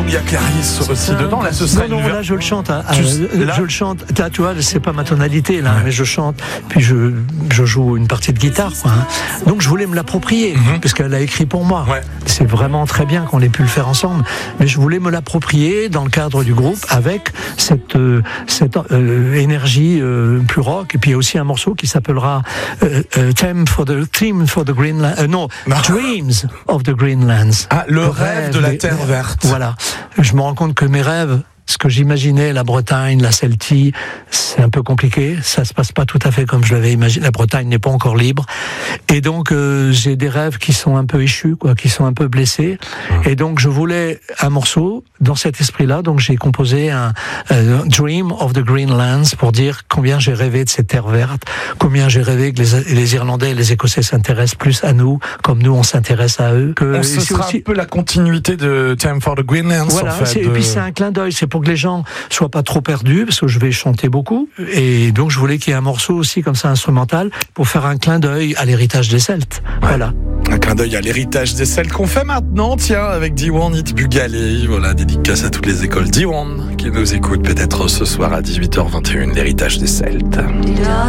il y a Clarisse aussi dedans. Là, ce serait non, là, je le chante. je le chante. Là, tu vois, c'est pas ma tonalité, là, mais je chante. Puis je joue une partie de guitare, quoi, hein. Donc, je voulais me l'approprier, parce qu'elle a écrit pour moi. Ouais. C'est vraiment très bien qu'on ait pu le faire ensemble. Mais je voulais me l'approprier dans le cadre du groupe avec cette énergie plus rock. Et puis, il y a aussi un morceau qui s'appellera Theme for the Greenland. Dreams of the Greenlands. Ah, le rêve de la Terre verte. Voilà. Je me rends compte que mes rêves, ce que j'imaginais, la Bretagne, la Celtie, c'est un peu compliqué. Ça se passe pas tout à fait comme je l'avais imaginé. La Bretagne n'est pas encore libre. Et donc, j'ai des rêves qui sont un peu échus, quoi, qui sont un peu blessés. Et donc, je voulais un morceau dans cet esprit-là. Donc, j'ai composé un Dream of the Greenlands pour dire combien j'ai rêvé de ces terres vertes, combien j'ai rêvé que les Irlandais et les Écossais s'intéressent plus à nous, comme nous, on s'intéresse à eux. Ce sera aussi un peu la continuité de Time for the Greenlands, voilà, en fait. Et puis, c'est un clin d'œil. C'est pour que les gens soient pas trop perdus, parce que je vais chanter beaucoup. Et donc, je voulais qu'il y ait un morceau aussi comme ça instrumental pour faire un clin d'œil à l'héritage des Celtes. Ouais. Voilà. Un clin d'œil à l'héritage des Celtes qu'on fait maintenant, tiens, avec Diwan It Bugalé. Voilà, dédicace à toutes les écoles Diwan qui nous écoutent peut-être ce soir à 18h21, l'héritage des Celtes.